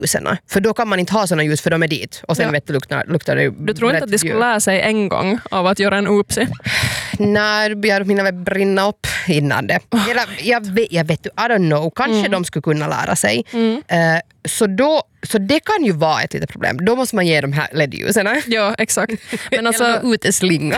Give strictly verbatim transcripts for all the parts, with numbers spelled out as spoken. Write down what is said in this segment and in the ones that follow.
ljusen. För då kan man inte ha såna ljus för de är dit. Och sen Ja. vet du, luktar, luktar det. Du tror inte att de skulle lära sig en gång av att göra en oopsie? Nej, jag mina väl brinna upp innan det. Eller, jag, vet, jag vet, I don't know. Kanske mm. de skulle kunna lära sig. Mm. Uh, så, då, så det kan ju vara ett litet problem. Då måste man ge de här L E D-ljusen. Ja, exakt. Men alltså, eller uteslinga.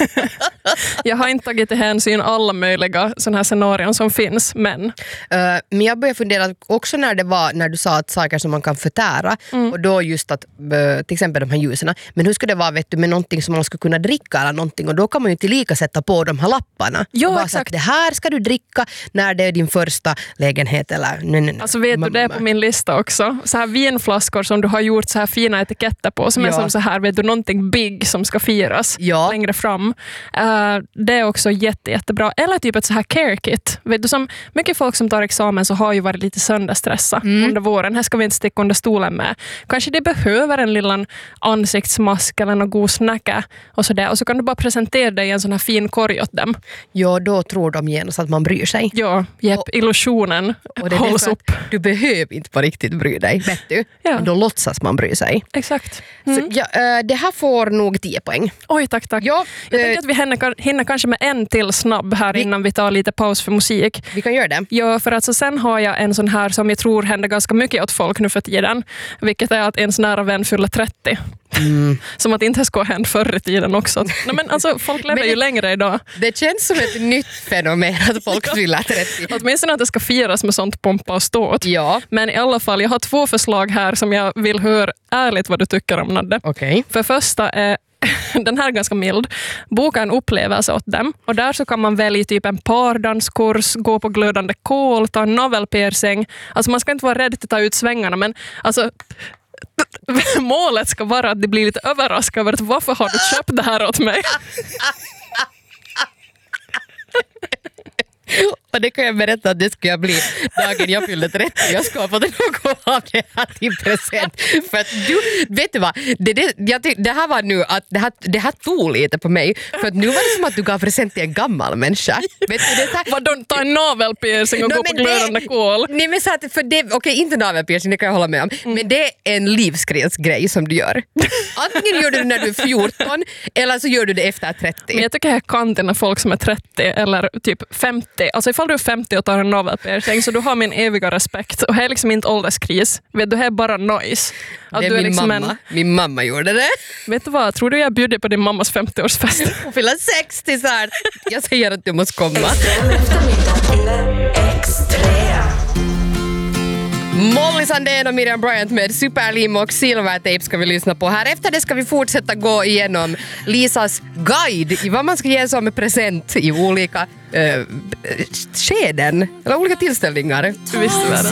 Jag har inte tagit till hänsyn alla möjliga sådana här scenarion som finns, men... Uh, men jag började fundera också när det var när du sa att saker som man kan förtära mm. och då just att uh, till exempel de här ljusen. Men hur skulle det vara vet du, med någonting som man skulle kunna dricka eller någonting och då kan man ju inte lika sätta på de här lapparna. Ja, bara exakt. Så att det här ska du dricka när det är din första lägenhet eller... Nej, nej, alltså vet du, det är på min lista också. Så här vinflaskor som du har gjort så här fina etiketter på som ja. är som så här, vet du, någonting big som ska firas ja. längre fram. Uh, det är också jätte, jättebra. Eller typ ett så här care kit. Vet du, som mycket folk som tar examen så har ju varit lite sönderstressa mm. under våren. Här ska vi inte sticka under stolen med. Kanske det behöver en liten ansiktsmask eller någon god snacka och sådär. Och så kan du bara presentera dig i en sån här fin korg åt dem. Ja, då tror de genast att man bryr sig. Ja, jepp, och, illusionen och det hålls upp. Du behöver inte på riktigt bry dig, vet du. Ja. Men då låtsas man bry sig. Exakt. Mm. Så, ja, det här får nog tio poäng. Oj, tack, tack. Ja, jag tänker att vi hinner, hinner kanske med en till snabb här vi, innan vi tar lite paus för musik. Vi kan göra det. Ja, för att så sen har jag en sån här som jag tror händer ganska mycket åt folk nu för tiden. Vilket är att ens nära vän fyller trettio. Mm. Som att inte ska ha hänt förr i tiden också. Nej, men alltså, folk lever det, ju längre idag. Det känns som ett nytt fenomen att folk fyller trettio. Åtminstone att det ska firas med sånt pompa och ståt. Ja. Men i alla fall, jag har två förslag här som jag vill höra ärligt vad du tycker om, Nadde. Okay. För första är den här är ganska mild. Boka en upplevelse åt dem. Och där så kan man välja typ en pardanskurs, gå på glödande kol, ta en navelpiercing. Alltså man ska inte vara rädd att ta ut svängarna, men alltså målet ska vara att det blir lite överraskad över att varför har du köpt det här åt mig? Och det kan jag berätta att det ska jag bli dagen jag fyllde trettio. Jag ska ha fått något av det här till present. För att du, vet du vad? Det, det, jag tyck, det här var nu att det här, det här tog lite på mig. För att nu var det som att du gav present till en gammal människa. Vet du, det här, vadå, ta en navelpiercing och no, gå på glödande kol? Nej, men så att för det, okej, okay, inte navelpiercing, det kan jag hålla med om. Mm. Men det är en livsgrej som du gör. Antingen gör du det när du är fjorton eller så gör du det efter trettio. Men jag tycker jag kan till när folk som är trettio eller typ femtio. Alltså ifall du är femtio och tar en navelpiercing så du har min eviga respekt. Och det är liksom inte ålderskris. Vet du, det är bara noise. Att det är, du är min liksom mamma. En... Min mamma gjorde det. Vet du vad? Tror du jag bjuder på din mammas femtioårsfest? Hon fyller sextio så här. Jag säger att du måste komma. Molly Sandén och Miriam Bryant med Superlim och Silvertape ska vi lyssna på här. Efter det ska vi fortsätta gå igenom Lisas guide i vad man ska ge som present i olika uh, skeden eller olika tillställningar. Du visste det.